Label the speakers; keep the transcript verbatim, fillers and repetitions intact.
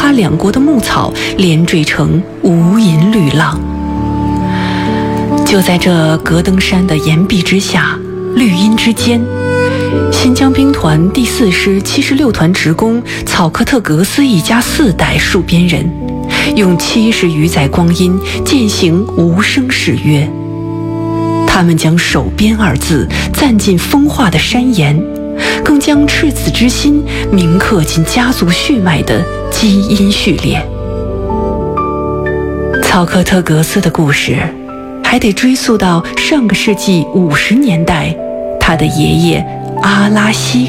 Speaker 1: 哈两国的牧草连缀成无垠绿浪。就在这格登山的岩壁之下，绿荫之间，新疆兵团第四师七十六团职工草克特格斯一家四代戍边人，用七十余载光阴践行无声誓约。他们将守边二字暂进风化的山岩，更将赤子之心铭刻进家族血脉的基因序列。草克特格斯的故事还得追溯到上个世纪五十年代，他的爷爷阿拉希